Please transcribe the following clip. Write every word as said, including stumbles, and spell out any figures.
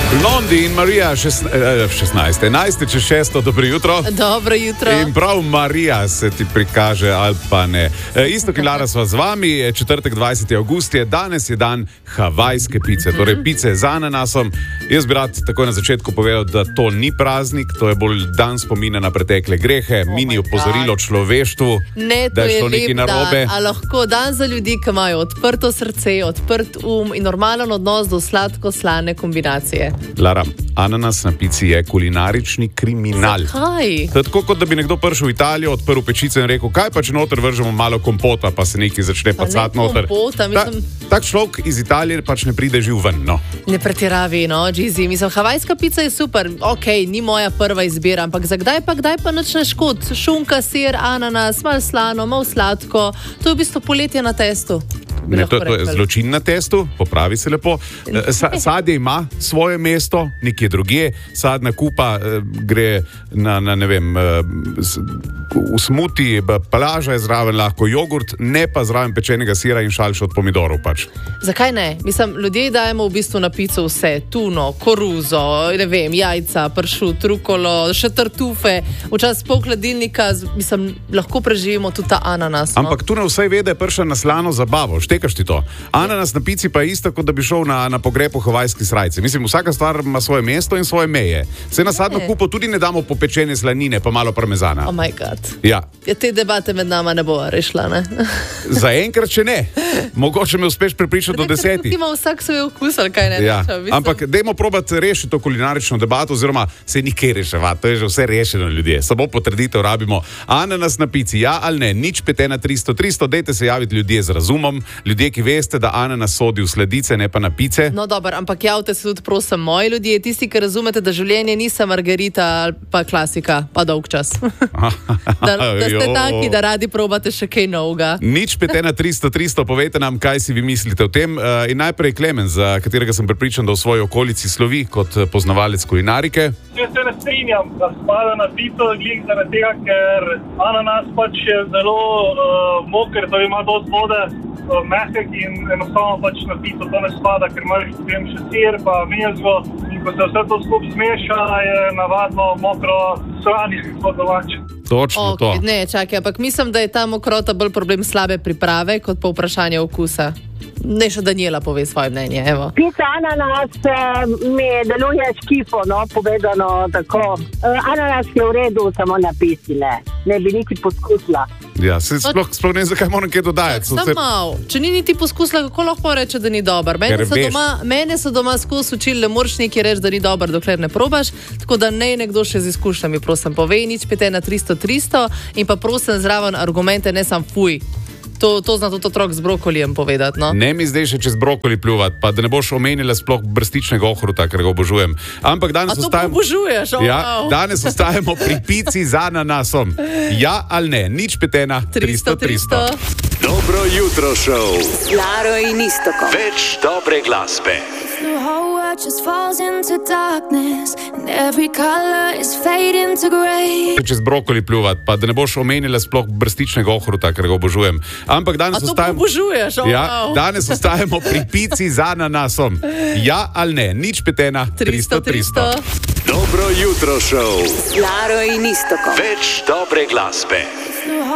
Blondi in Marija, šestnajst, enajst, čez šesto, dobro jutro. Dobro jutro. In prav Marija se ti prikaže, ali pa ne. E, isto, ki Lara sva z vami, četrtek dvajseti avgust je, danes je dan havajske pice, torej pice z ananasom. Jaz bi rad takoj na začetku povedal, da to ni praznik, to je bolj dan spomina na pretekle grehe, oh mini opozorilo človeštvu, ne, da je šlo nekaj narobe. A lahko dan za ljudi, ki imajo odprto srce, odprt um in normalen odnos do sladko-slane kombinacije. Lara, ananas na pici je kulinarični kriminal. Zakaj? Tako kot da bi nekdo prišel v Italijo, odprl pečico in rekel, kaj pa če noter vržemo malo kompota, pa se nekaj začne pacati noter. Kompota, mislim... Ta, tak človek iz Italije pač ne pride živ ven, no. Ne pretiravi, no, Gizi. Mislim, havajska pica je super, ok, ni moja prva izbira, ampak za kdaj pa kdaj pa nič ne škod. Šunka, sir, ananas, malo slano, malo sladko. To je v bistvu poletje na testu. Ne, to, to je zločin na testu, popravi se lepo. Sa, sadje ima svoje mesto, nekje drugje. Sadna kupa eh, gre na, na, ne vem, eh, v smuti, plaža je zraven, lahko jogurt, ne pa zraven pečenega sira in šalš od pomidorov pač. Zakaj ne? Mislim, ljudje dajemo v bistvu na pico vse. Tuno, koruzo, ne vem, jajca, pršut, rukolo, še tartufe. Včasih pol hladilnika, mislim, lahko preživimo tudi ta ananas. No? Ampak tu ne vsej ve, da je prišla na slano zabavo. Štekaš ti to. Ananas na pici pa je isto, kot da bi šel na, na pogreb v havajski srajci. Mislim, vsaka stvar ima svoje mesto in svoje meje. Se na sadno kupo tudi ne damo popečene slanine, pa malo parmezana. Oh my god. Ja. Ja, te debate med nama ne bo rešila, ne? Zaenkrat, če ne. Mogoče me uspeš prepričati do desetih. Ima vsak svoj okus, ali kaj ne? Ja. Mislim... Ampak dajmo probati rešiti to kulinarično debato, oziroma se nikaj reševati, to je že vse rešeno, ljudje. Samo potrditev rabimo. Ananas na pici, ja ali ne? Nič pet ena tristo tristo, dajte se javiti ljudje z razumom, ljudje, ki veste, da ananas sodi v sladice, ne pa na pice. No, dober, ampak javite se tudi, prosim, moji ljudje, tisti, ki razumete, da življenje ni samo margarita ali pa klasika, pa dolg čas. da, da ste taki, da radi probate še kaj novega. Nič pet ena tristo tristo, povejte nam, kaj si vi mislite o tem. Uh, in najprej Klemen, za katerega sem prepričan, da v svoji okolici slovi kot poznavalec kulinarike. Jaz se ne strinjam, da spada na pico, glih zaradi tega, ker ananas pač je zelo uh, moker, to ima dosti vode, uh, mehek in enostavno pač na pico to ne spada, ker imaš potem še sir pa mezgo in ko se vse to skupaj zmeša, je navadno mokro sranje po domače. Točno okay, to. Ne, čakaj, ampak mislim, da je ta mokrota bolj problem slabe priprave, kot pa vprašanje okusa. Ne, še Daniela pove svoje mnenje, evo. Pica ananas mi deluje škifo, no, povedano tako. Ananas je v redu, samo na pici, ne. Ne bi niti poskusila. Ja, se sploh, sploh ne vem, zakaj moram kaj dodajati. Sam mal, če ni niti poskusila, kako lahko reče, da ni dober? Mene so, doma, mene so doma skozi učili, da moraš nekaj reči, da ni dober, dokler ne probaš, tako da ne nekdo še z izkušnjami, prosim, povej, nič pet ena tristo tristo in pa prosim zraven argumente, ne sam fuj. To, to zna tudi otrok z brokolijem povedati, no? Ne mi zdaj še čez brokoli pljuvati, pa da ne boš omenila sploh brstičnega ohruta, ker ga obožujem. Ampak danes A to ostajamo... obožuješ? Oh, ja, wow. Danes ostajamo pri pici z ananasom. Ja ali ne? Nič pet ena tristo tristo. Dobro jutro šov. Laro in Iztokom. Več dobre glasbe. The whole world just falls into darkness and every color is fading to grey. Čez brokoli pljuvati, pa da ne boš omenila sploh brstičnega ohruta, ker ga obožujem. Ampak danes A to ostajamo... obožuješ? Oh, ja, wow. danes ostajamo pri pici z ananasom. Ja ali ne? Nič pet ena tristo tristo. Dobro jutro šov. Laro in Iztokom. Več dobre glasbe.